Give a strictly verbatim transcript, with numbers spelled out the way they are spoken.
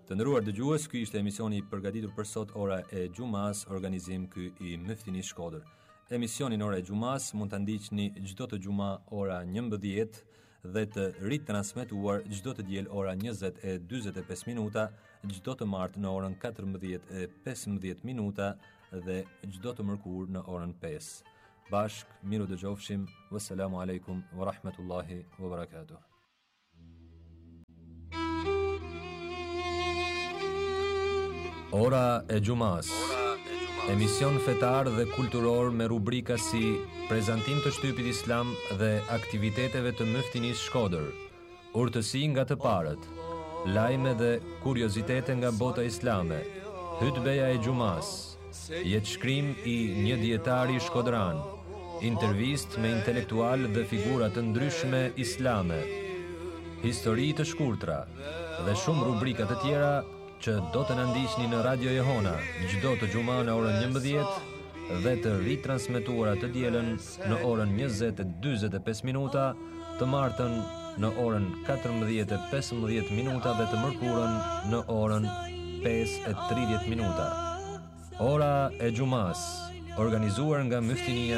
Të nderuar dëgjues, ky ishte emisioni i përgatitur për sot, ora e xumas, organizim ky i Myftinisë Shkodër. Emisionin ora e xumas mund ta ndiqni çdo të xuma ora njëmbëdhjetë dhe të ritransmetuar çdo të diel ora njëzet e dyzet e pesë minuta, çdo të martë në orën katërmbëdhjetë e pesëmbëdhjetë minuta dhe çdo të mërkurë në orën pesë. Bashk, miru dëgjofshim. Wassalamu alaikum wa rahmatullahi wa barakatuh. Ora e xumas. Emision fetar dhe kulturor me rubrika si prezantim të shtypit islam dhe aktiviteteve të Myftinisë Shkodër, urtësi nga të parët, lajme dhe kuriozitete nga bota islame, hutbeja e xumas, jetëshkrim i një dietari shkodran, intervistë me intelektual dhe figura të ndryshme islame, histori të shkurtra dhe shumë rubrika të tjera që do të na ndiqni në Radio Jehona çdo të xuma në orën njëmbëdhjetë dhe të ritransmetuara të dielën në orën njëzet e dyzet e pesë minuta, të martën në orën katërmbëdhjetë e pesëmbëdhjetë minuta dhe të mërkurën në orën pesë e tridhjetë minuta. Ora e xumas, organizuar nga Myftinia